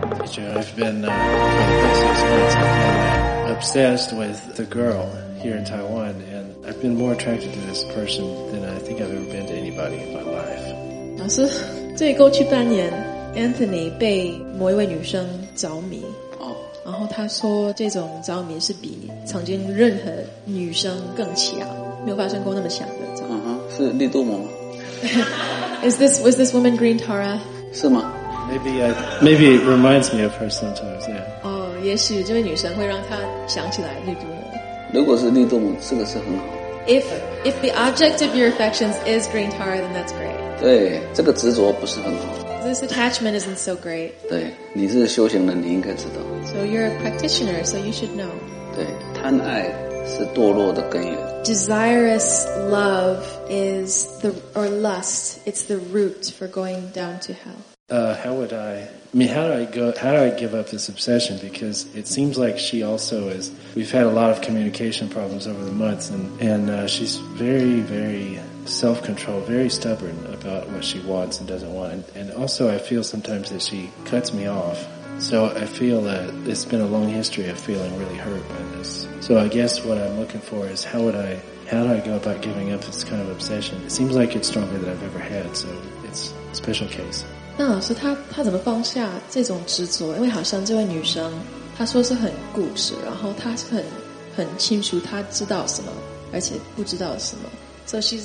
I've been, for the past 6 months, I've been obsessed with the girl here in Taiwan, and I've been more attracted to this person than I think I've ever been to anybody in my life. 老师，这过去半年 ，Anthony 被某一位女生着迷。然后他说，这种着迷是比曾经任何女生更强，没有发生过那么强的着迷。 是利多摩吗 was this woman Green Tara? 是吗 Maybe it reminds me of her sometimes, yeah. 哦，也许这位女生会让他想起来利多摩。 如果是利多摩，这个是很好。 If the object of your affections is Green Tara, then that's great. 对，这个执着不是很好。 This attachment isn't so great. 对，你是修行人，你应该知道。 So you're a practitioner, so you should know. 对，贪爱是堕落的根源。 Desirous love is lust. It's the root for going down to hell. How do I give up this obsession? Because it seems like she also is, we've had a lot of communication problems over the months, and she's very, very self-controlled, very stubborn about what she wants and doesn't want. And also I feel sometimes that she cuts me off. So I feel that it's been a long history of feeling really hurt by this. So I guess what I'm looking for is how do I go about giving up this kind of obsession? It seems like it's stronger than I've ever had, so it's a special case. 那老师他怎么放下这种执着？因为好像这位女生她说是很固执，然后她是很清楚她知道什么，而且不知道什么。So is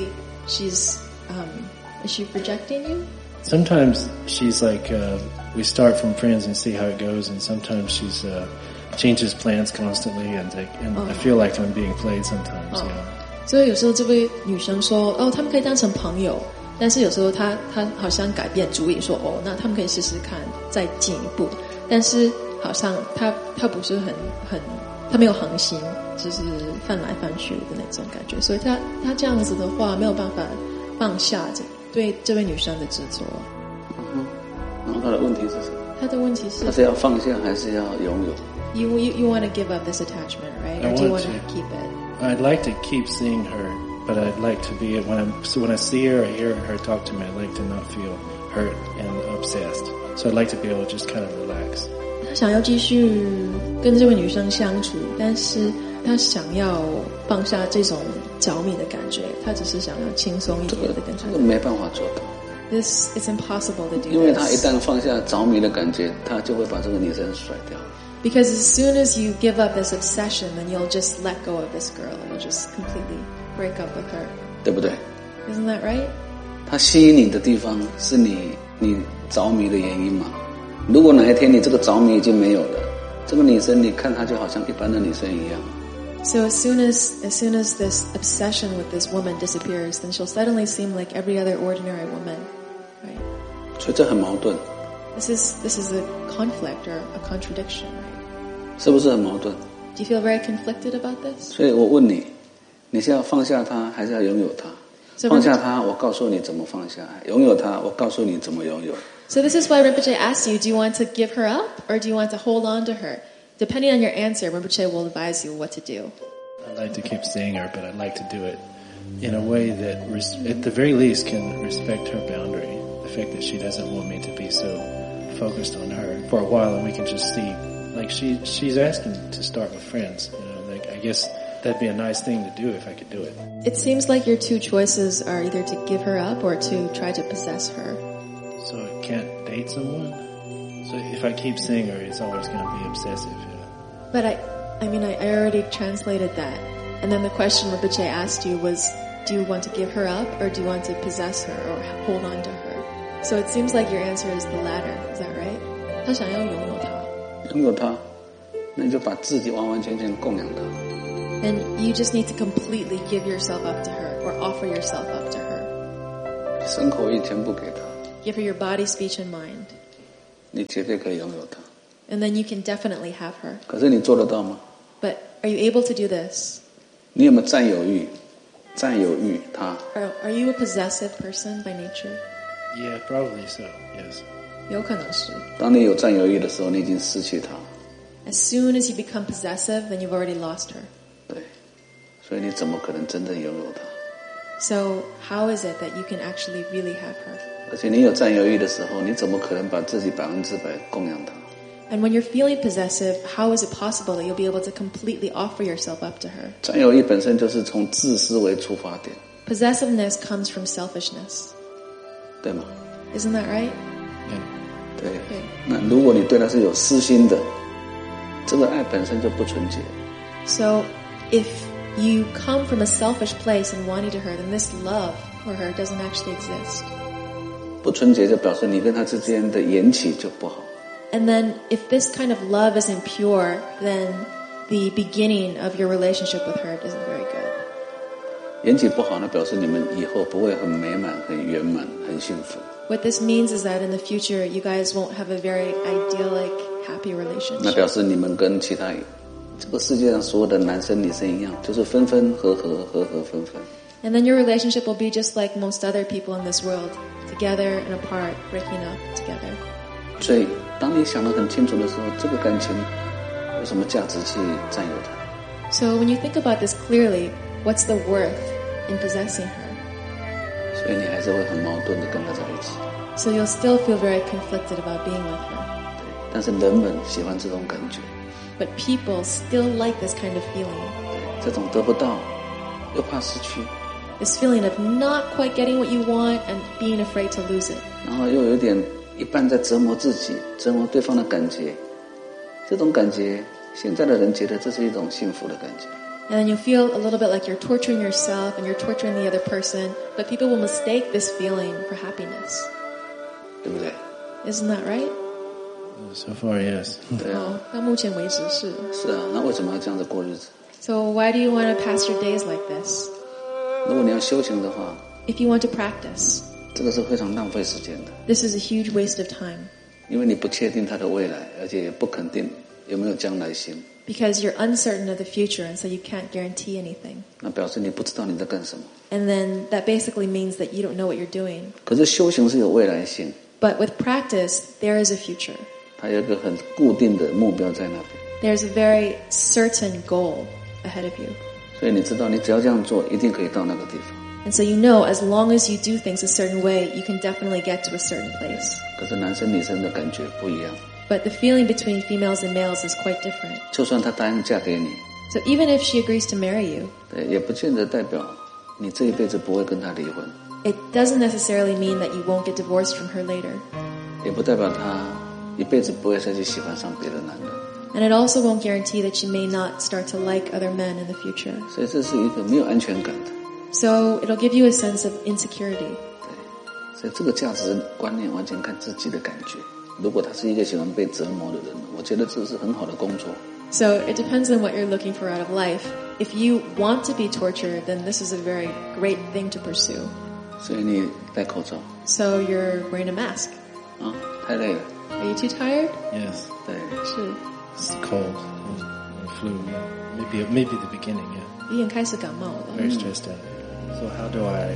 she rejecting you? Sometimes she's like, we start from friends and see how it goes, and sometimes she's changes plans constantly, and I feel like I'm being played sometimes. Yeah. 所以有时候这位女生说，他们可以当成朋友，但是有时候她好像改变主意说，那他们可以试试看再进一步，但是好像她不是很她没有恒心，就是翻来翻去的那种感觉，所以她这样子的话没有办法放下对这位女生的执着。 然后她的问题是什么？ 她的问题是， 她是要放下还是要拥有？ You want to give up this attachment, right? Or do you want to keep it? I'd like to keep seeing her, but I'd like to be when I see her or hear her talk to me, I'd like to not feel hurt and obsessed. So I'd like to be able to just kind of relax. 他想要继续跟这位女生相处，但是他想要放下这种着迷的感觉，他只是想要轻松一点的跟她。 这个没办法做到。 It's impossible to do this. 因为他一旦放下着迷的感觉，他就会把这个女生甩掉。 Because as soon as you give up this obsession, then you'll just let go of this girl. You'll just completely break up with her. 对不对？ Isn't that right? 他吸引你的地方是你着迷的原因嘛？如果哪一天你这个着迷已经没有了，这个女生你看她就好像一般的女生一样。 So as soon as this obsession with this woman disappears, then she'll suddenly seem like every other ordinary woman, right? 所以这很矛盾。 This is a conflict or a contradiction, right? 是不是很矛盾？ Do you feel very conflicted about this? 所以我问你，你是要放下她，还是要拥有她？ 放下她，我告诉你怎么放下；拥有她，我告诉你怎么拥有。 So this is why Rinpoche asks you, do you want to give her up or do you want to hold on to her? Depending on your answer, Rinpoche will advise you what to do. I'd like to keep seeing her, but I'd like to do it in a way that, at the very least, can respect her boundary. The fact that she doesn't want me to be so focused on her for a while, and we can just see, like she's asking to start with friends. Like I guess that'd be a nice thing to do if I could do it. It seems like your two choices are either to give her up or to try to possess her. So I can't date someone? So if I keep seeing her, it's always going to be obsessive. But I already translated that. And then the question Rinpoche asked you was, do you want to give her up or do you want to possess her or hold on to her? So it seems like your answer is the latter. Is that right? 他想要拥有她。 拥有她，那你就把自己完完全全供养她。 And you just need to completely give yourself up to her or offer yourself up to her. 身口意全部给她。 Give her your body, speech, and mind. 你绝对可以拥有她。 And then you can definitely have her. 可是你做得到吗？ But are you able to do this? 你有没有占有欲？占有欲她。 Are you a possessive person by nature? Yeah, probably so, yes. 有可能是。 当你有占有欲的时候，你已经失去她。 As soon as you become possessive, then you've already lost her. 对，所以你怎么可能真正拥有她？ So how is it that you can actually really have her? 而且你有占有欲的时候，你怎么可能把自己100%供养他？ And when you're feeling possessive, how is it possible that you'll be able to completely offer yourself up to her? 占有欲本身就是从自私为出发点， Possessiveness comes from selfishness. 对吗？ Isn't that right? 对。 对。 那如果你对他是有私心的，这个爱本身就不纯洁。 So if you come from a selfish place and wanting to her, then this love for her doesn't actually exist. 不纯洁就表示你跟他之间的缘起就不好。 And then if this kind of love isn't pure, then the beginning of your relationship with her isn't very good. 缘起不好呢，表示你们以后不会很美满、很圆满、很幸福。 What this means is that in the future, you guys won't have a very idyllic, happy 那 relationship. 表示你们跟其他这个世界上所有的男生女生一样，就是分分合合，合合分分。 And then your relationship will be just like most other people in this world, together and apart, breaking up together. 所以，当你想得很清楚的时候，这个感情有什么价值去占有它？ So when you think about this clearly, what's the worth in possessing her? 所以你还是会很矛盾的跟他在一起。 So you'll still feel very conflicted about being with her. 对，但是人们喜欢这种感觉， But people still like this kind of feeling. 这种得不到，又怕失去， This feeling of not quite getting what you want and being afraid to lose it. 然后又有点一半在折磨自己，折磨对方的感觉。这种感觉，现在的人觉得这是一种幸福的感觉。 And then you feel a little bit like you're torturing yourself and you're torturing the other person, but people will mistake this feeling for happiness. 对不对？ Isn't that right? So far, yes. 对啊， 哦，到目前为止是。 是啊，那为什么要这样子过日子？ So why do you want to pass your days like this? 如果你要修行的话， If you want to practice, 这个是非常浪费时间的， this is a huge waste of time 因为你不确定他的未来，而且也不肯定有没有将来性， because you're uncertain of the future and so you can't guarantee anything. 那表示你不知道你在干什么。 And then that basically means that you don't know what you're doing. 可是修行是有未来性， But with practice, there is a future. 它有一个很固定的目标在那边， There's a very certain goal ahead of you. 所以你知道，你只要这样做，一定可以到那个地方。 And so you know, as long as you do things a certain way, you can definitely get to a certain place. 可是男生女生的感觉不一样， But the feeling between females and males is quite different. 就算他答应嫁给你， So even if she agrees to marry you, 对，也不见得代表你这一辈子不会跟他离婚， it doesn't necessarily mean that you won't get divorced from her later. 也不代表他一辈子不会再去喜欢上别的男人。 And it also won't guarantee that she may not start to like other men in the future. 所以这是一个没有安全感的。 So it'll give you a sense of insecurity. 对，所以这个价值观念完全看自己的感觉。如果他是一个喜欢被折磨的人，我觉得这是很好的工作。 So it depends on what you're looking for out of life. If you want to be tortured, then this is a very great thing to pursue. 所以你戴口罩 So you're wearing a mask. 啊，太累了。 Are you too tired? Yes, 对， 是， it's cold. And flu. Maybe the beginning. Yeah, 你也开始感冒了。 very stressed out. So how do I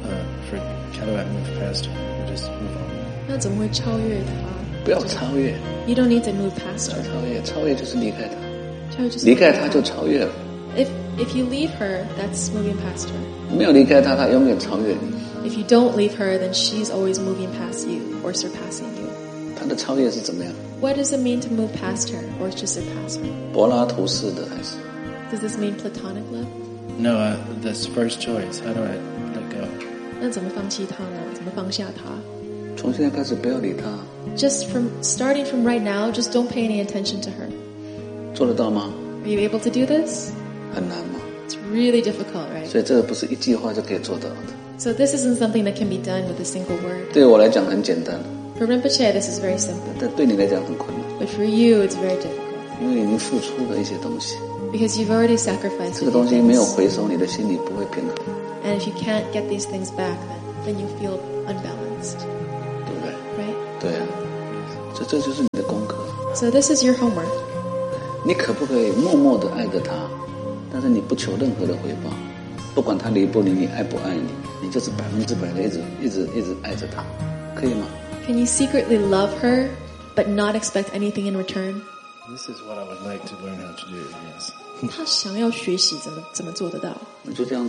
move past her? Or just move on? 那怎么会超越他？ 不要超越， You don't need to move past 不要 her. 超越就是离开他， 超越就是离开他就超越了。 If you leave her, that's moving past her. 没有离开他，他永远超越你。 If you don't leave her, then she's always moving past you or surpassing you. 他的超越是怎么样？ What does it mean to move past her or to surpass her? 柏拉图式的还是？ Does this mean platonic love? No, that's first choice. How do I let go? 那怎么放弃他呢？怎么放下他？ 从现在开始不要理他， Just starting from right now, just don't pay any attention to her. 做得到吗？ Are you able to do this? 很难嘛。 It's really difficult, right? 所以这个不是一句话就可以做到的。 So this isn't something that can be done with a single word. 对我来讲很简单， For Rinpoche, this is very simple. 但对你来讲很困难， But for you, it's very difficult. 因为你已经付出了一些东西， Because you've already sacrificed 这 a 个 few 东西没有 things. 回收，你的心里不会平衡， And if you can't get these things back, then you feel unbalanced, 对不对？ right? 对啊，所以这就是你的功课。 So this is your homework. 你可不可以默默地爱着他，但是你不求任何的回报，不管他离不离你，爱不爱你，你就是100%的一直爱着他，可以吗？ Can you secretly love her, but not expect anything in return? This is what I would like to learn how to do. Yes. 他想要学习怎么做得到。 你就这样做，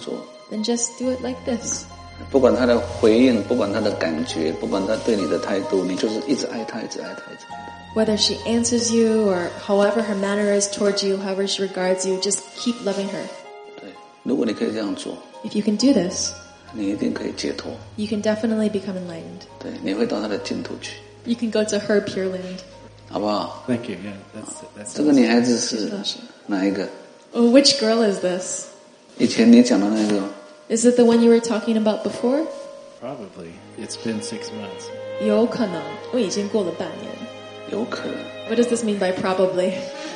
then just do it like this. 不管他的回应，不管他的感觉，不管他对你的态度，你就是一直爱他，一直爱他，一直爱他。 Whether she answers you or however her manner is towards you, however she regards you, just keep loving her. 对，如果你可以这样做， If you can do this, 你一定可以解脱。 you can definitely become enlightened. 对，你会到他的净土去， You can go to her Pure Land. 好不好？ Thank you. Yeah, that's 这个女孩子是是的是哪一个？ Oh, which girl is this? 以前你讲的那个， Is it the one you were talking about before? probably. It's been 6 months. 有可能，我已经过了半年。 有可能。 What does this mean by probably?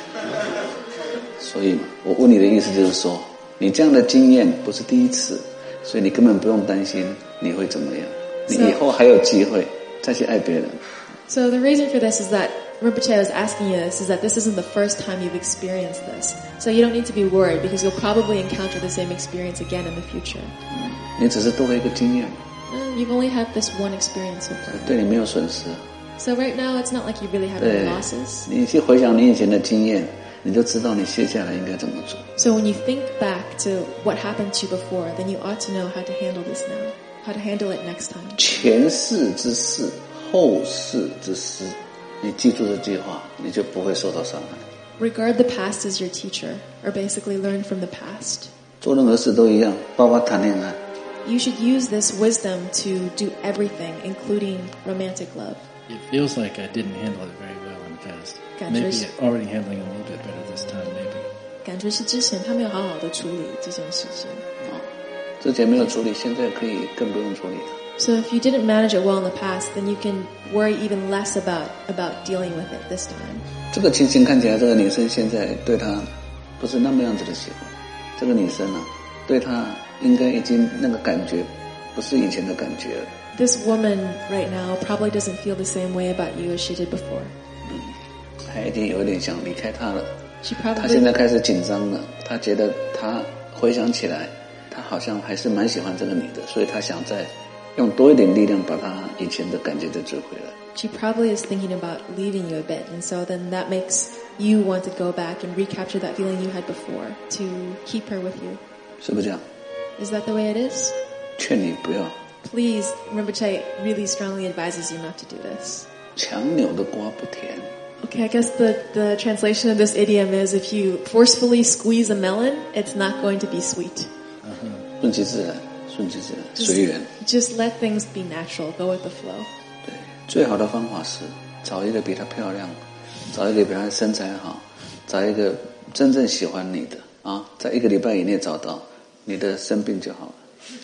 所以嘛，我问你的意思就是说，你这样的经验不是第一次，所以你根本不用担心你会怎么样，你以后还有机会再去爱别人。 So the reason for this is that Rinpoche was asking you this is that this isn't the first time you've experienced this. So you don't need to be worried because you'll probably encounter the same experience again in the future. 你只是多了一个经验， You've only had this one experience so far. 对你没有损失。 So right now it's not like you really have 对 any losses. 你去回想你以前的经验，你就知道你接下来应该怎么做。 So when you think back to what happened to you before, then you ought to know how to handle this now. How to handle it next time. 前世之事，后世之师，你记住这句话，你就不会受到伤害。 Regard the past as your teacher, or basically learn from the past. 做任何事都一样，包括谈恋爱。 You should use this wisdom to do everything, including romantic love. It feels like I didn't handle it very well in the past. Gotcha. Maybe already handling it a little bit better this time, maybe. 感觉是之前他没有好好的处理这件事情。 之前没有处理，现在可以更不用处理了。 So if you didn't manage it well in the past, then you can worry even less about dealing with it this time. 这个情形看起来，这个女生现在对他不是那么样子的喜欢。这个女生啊，对他应该已经那个感觉不是以前的感觉了。 This woman right now probably doesn't feel the same way about you as she did before. 她已经有点想离开他了。 She 她现 probably 在开始紧张了，她觉得她回想起来，她好像还是蛮喜欢这个女的，所以她想再用多一点力量把她以前的感觉再追回来。 she probably is thinking about leaving you a bit, and so then that makes you want to go back and recapture that feeling you had before to keep her with you. 是不是这样？ Is that the way it is? 劝你不要 Please, Rinpoche really strongly advises you not to do this. 强扭的瓜不甜。 Okay, I guess the translation of this idiom is if you forcefully squeeze a melon, it's not going to be sweet. 顺其自然，顺其自然，随缘。 Just let things be natural, go with the flow. 对，最好的方法是找一个比她漂亮，找一个比她身材好，找一个真正喜欢你的啊，在1个礼拜以内找到，你的生病就好了。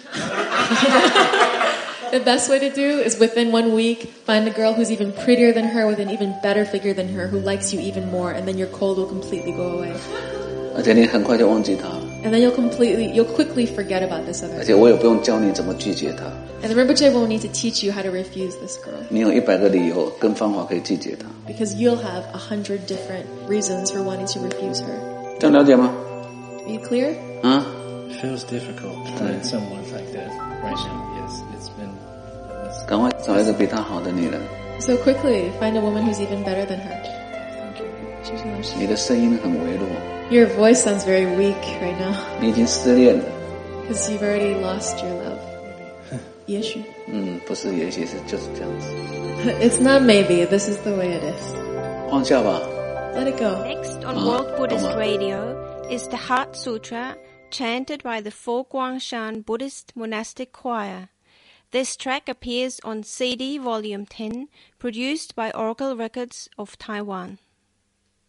The best way to do is within 1 week, find a girl who's even prettier than her, with an even better figure than her, who likes you even more, and then your cold will completely go away. 而且你很快就忘记她了， And then you'll quickly forget about this other 而 girl. 且我也不用教你怎么拒绝她， And the Rinpoche won't need to teach you how to refuse this girl, 你有100个理由跟方法可以拒绝她， because you'll have 100 different reasons for wanting to refuse her. 这样了解吗？ Are you clear? 啊， It feels difficult to find someone like that right now. Yes, it's been. 赶快找一个比她好的女人。 So quickly, find a woman who's even better than her. 你的声音很微弱， Your voice sounds very weak right now, 你已经失恋了。 because you've already lost your love. 也许. 不是，也许是就是这样子， It's not maybe, this is the way it is. 放下吧。 Let it go. Next on World Buddhist Toma. Radio is the Heart Sutra, chanted by the Fo Guangshan Buddhist Monastic Choir. This track appears on CD Volume 10, produced by Oracle Records of Taiwan.